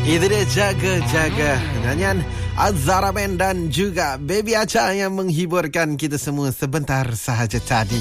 Itu dia Jaga-Jaga, nyanyian Azhara Band dan juga Baby Acha yang menghiburkan kita semua sebentar sahaja tadi.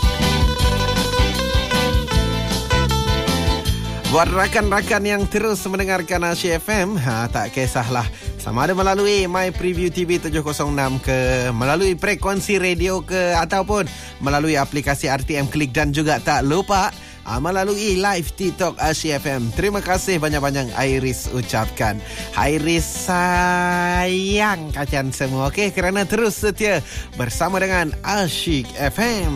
Buat rakan-rakan yang terus mendengarkan Asyik FM, tak kisahlah sama ada melalui My Preview TV 706 ke, melalui frekuensi radio ke, ataupun melalui aplikasi RTM Klik, dan juga tak lupa melalui live TikTok Asyik FM. Terima kasih banyak-banyak Iris ucapkan. Iris sayang kalian semua, okey, kerana terus setia bersama dengan Asyik FM.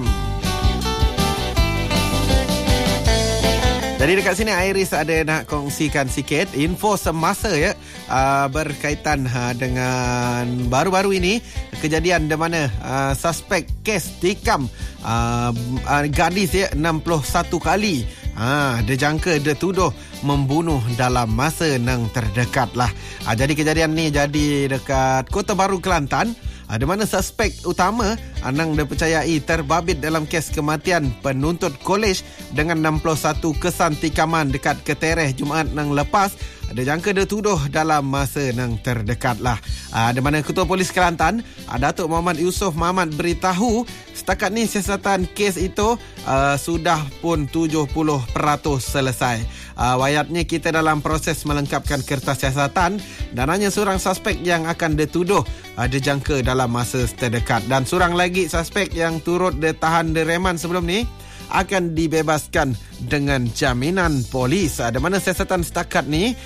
Jadi dekat sini Iris ada nak kongsikan sikit info semasa ya, berkaitan dengan baru-baru ini kejadian di mana suspek kes tikam gadis ya 61 kali. Dijangka dia tuduh membunuh dalam masa yang terdekat lah. Jadi kejadian ni jadi dekat Kota Baru, Kelantan, di mana suspek utama Anang dipercayai terbabit dalam kes kematian penuntut kolej dengan 61 kesan tikaman dekat Ketereh Jumaat yang lepas. Dijangka dia tuduh dalam masa yang terdekat lah. Di mana Ketua Polis Kelantan, Datuk Muhammad Yusof Muhammad beritahu setakat ni siasatan kes itu sudah pun 70% selesai. Wayatnya kita dalam proses melengkapkan kertas siasatan dan hanya seorang suspek yang akan dituduh dijangka dalam masa terdekat, dan seorang lagi suspek yang turut ditahan di reman sebelum ni akan dibebaskan dengan jaminan polis. Ada mana siasatan setakat ni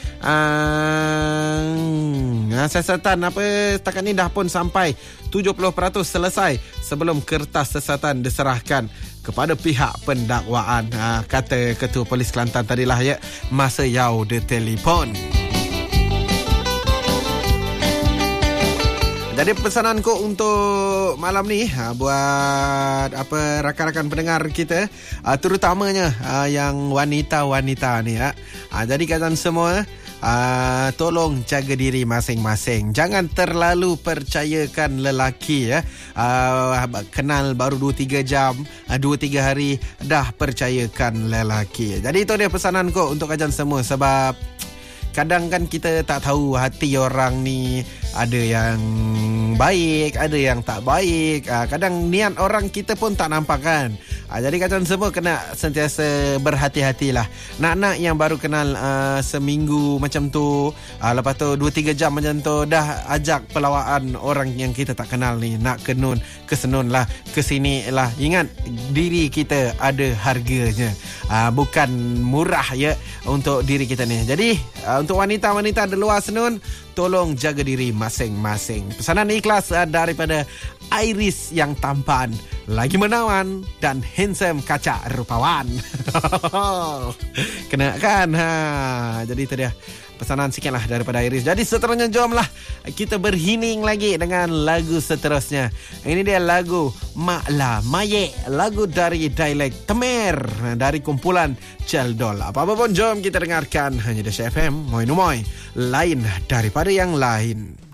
siasatan setakat ni dah pun sampai 70% selesai sebelum kertas siasatan diserahkan kepada pihak pendakwaan, kata Ketua Polis Kelantan tadilah ya, masa yau di telefon. Jadi pesananku untuk malam ni buat rakan-rakan pendengar kita, terutamanya yang wanita-wanita ni ya. Jadi kalian semua tolong jaga diri masing-masing. Jangan terlalu percayakan lelaki ya. Kenal baru 2-3 jam, 2-3 hari dah percayakan lelaki. Jadi itu dia pesananku untuk kalian semua, sebab kadang kan kita tak tahu hati orang ni, ada yang baik, ada yang tak baik. Kadang niat orang kita pun tak nampak kan. Jadi kalian semua kena sentiasa berhati-hatilah. Nak-nak yang baru kenal seminggu macam tu, lepas tu 2-3 jam macam tu dah ajak pelawaan orang yang kita tak kenal ni, nak kesenun lah, kesini lah. Ingat diri kita ada harganya, bukan murah ya untuk diri kita ni. Jadi untuk wanita-wanita di luar senun, tolong jaga diri masing-masing. Pesanan ikhlas daripada Iris yang tampan, lagi menawan dan handsome kaca rupawan. Kena kan? Jadi itu dia pesanan sikit lah daripada Iris. Jadi seterusnya jomlah kita berhining lagi dengan lagu seterusnya. Ini dia lagu Maklah Mayek, lagu dari dialek Temer dari kumpulan Celdol. Apa-apa pun jom kita dengarkan hanya di Asyik FM. Moi numoy, lain daripada yang lain.